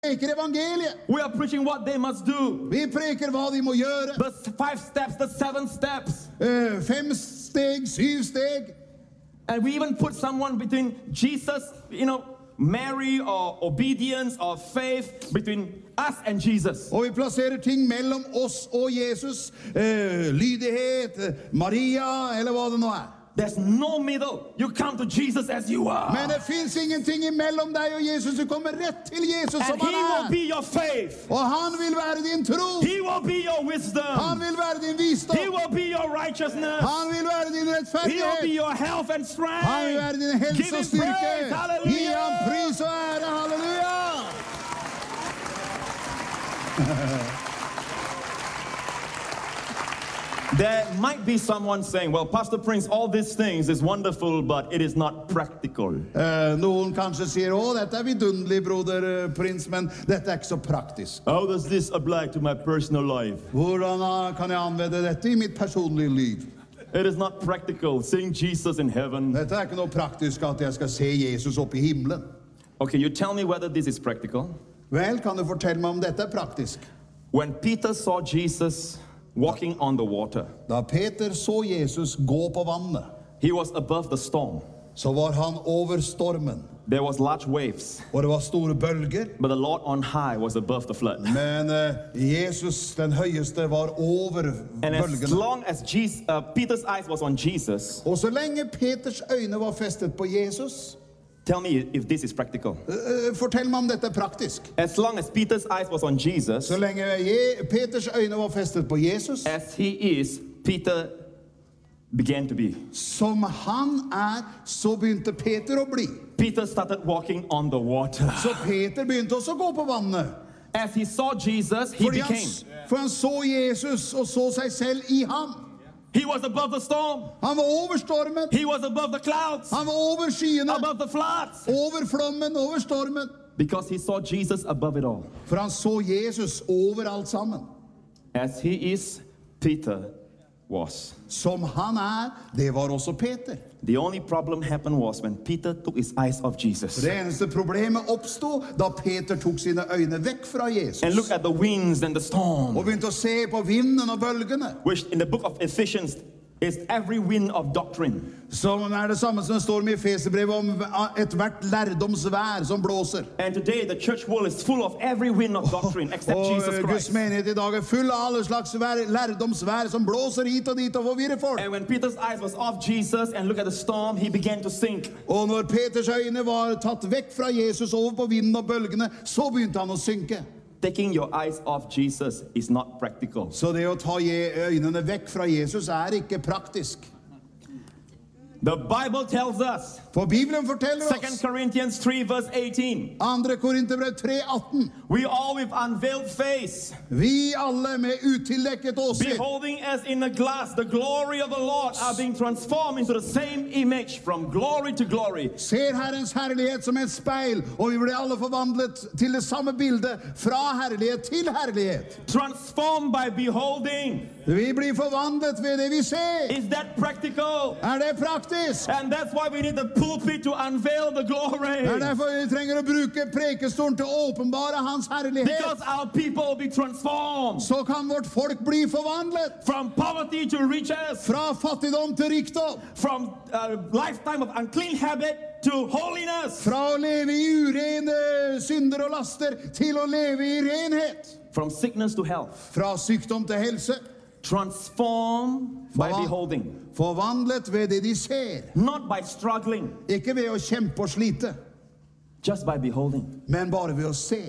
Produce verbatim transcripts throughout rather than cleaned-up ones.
preker evangeliet. We are preaching what they must do. Vi preker hva de må gjøre. The five steps, the seven steps. Uh, fem steg, syv steg. And we even put someone between Jesus, you know, Mary, or obedience, or faith, between us and Jesus. Og vi plasserer ting mellom oss og Jesus. Uh, lydighet, Maria, eller hva det nå er. There's no middle. You come to Jesus as you are. Men det finns ingenting imellom deg og Jesus. Du kommer rett til Jesus som And han he will er. be your faith. Og han vil være din tro. He will be your wisdom. Han vil være din visdom. He will be your righteousness. Han vil være din He will be rettferdighet. your health and strength. Han vil være din helse Give og him styrke. praise. Hallelujah. Gi ham pris og ære. Halleluja. There might be someone saying, well, Pastor Prince, all these things is wonderful, but it is not practical. Eh, noen kanskje sier, å, dette er vidunderlig, broder eh, Prins, men dette er ikke så praktisk. How does this apply to my personal life? Hvordan eh, kan jeg anvende dette i mitt personlige liv? It is not practical. Seeing Jesus in heaven. Dette er ikke noe praktisk at jeg skal se Jesus opp i himmelen. Okay, you tell me whether this is practical. Vel, kan du fortelle meg om dette er praktisk? When Peter saw Jesus walking on the water, Da Peter så Jesus gå på vannet, he was above the storm. så var han over stormen. There was large waves, Og det var store bølger. but the Lord on high was above the flood. Men eh, Jesus, den høyeste, var over And as bølgene. long as Jesus, uh, Peter's eyes was on Jesus, Og så lenge Peters øyne var festet på Jesus, tell me if this is practical. eh, fortell meg om dette er praktisk. As long as Peter's eyes was on Jesus, Så lenge Je- Peters øyne var festet på Jesus, as he is, Peter began to be. som han er, så begynte Peter å bli. Peter started walking on the water. Så Peter begynte også å gå på vannet. As he saw Jesus, he Fordi han, became. for han så Jesus og så seg selv i ham. He was above the storm. Han var over stormen. He was above the clouds. Han var over skyene. Above the floods. Over flommen, over stormen. Because he saw Jesus above it all. For han så Jesus over alt sammen. As he is, Peter was. Som han er, det var også Peter. The only problem happened was when Peter took his eyes off Jesus. Det eneste problemet oppstod da Peter tok sine øyne vekk fra Jesus. And look at the winds and the storm. Og begynte å se på vinden og bølgene. Which in the book of Ephesians is every wind of doctrine. Som er det samme som det står med i Efeserbrevet om et hvert lærdomsvær som blåser. And today the church world is full of every wind of doctrine except Og Jesus Guds Christ. menighet i dag er full av alle slags vær, lærdomsvær som blåser hit og dit og forvirrer folk. And when Peter's eyes was off Jesus and look at the storm, he began to sink. Og når Peters øyne var tatt vekk fra Jesus over på vinden og bølgene, så begynte han å synke. Taking your eyes off Jesus is not practical. Så det å ta øynene vekk fra Jesus er ikke praktisk. The Bible tells us, For Bibelen forteller Second oss, Corinthians three verse eighteen, andre Korinterbrev tre atten, we all with unveiled face, vi alle med utildekket åsyn, beholding as in a glass the glory of the Lord, are being transformed into the same image from glory to glory. ser Herrens herlighet som et speil, og vi blir alle forvandlet til det samme bildet, fra herlighet til herlighet. Transformed by beholding. Vi blir forvandlet ved det vi ser. Is that practical? Er det praktisk? And that's why we need the pulpit to unveil the glory. Det er derfor vi trenger å bruke prekestolen til å åpenbare hans herlighet. Because our people will be transformed. Så kan vårt folk bli forvandlet. From poverty to riches. Fra fattigdom til rikdom. From a lifetime of unclean habit to holiness. Fra å leve i urene synder og laster til å leve i renhet. From sickness to health. Fra sykdom til helse. Transformed by beholding. Forvandlet ved det de ser. Not by struggling. Ikke ved å kjempe og slite. Just by beholding. Men bare ved å se.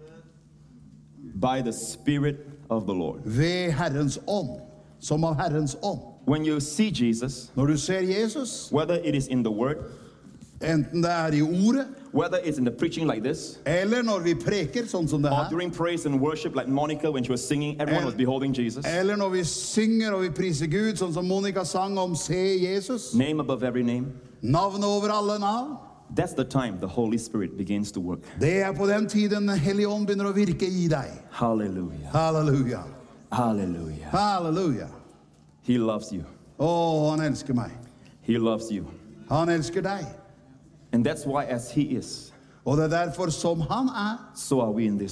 By the Spirit of the Lord. Ved Herrens ånd. Som av Herrens ånd. When you see Jesus, Når du ser Jesus, whether it is in the Word, enten det er i ordet, whether it's in the preaching like this, eller når vi preker sånn som det or her, during praise and worship like Monica when she was singing, everyone was beholding Jesus. eller når vi synger og vi priser Gud, sånn som Monica sang om se Jesus, Name above every name. navn over alle navn, That's the time the Holy Spirit begins to work. det er på den tiden Den Hellige Ånd begynner å virke i deg. Hallelujah. Halleluja. Hallelujah. Halleluja. He loves you. Å, han elsker meg. He loves you. Han elsker deg. And that's why as he is, Og det er derfor som han er, so are we in this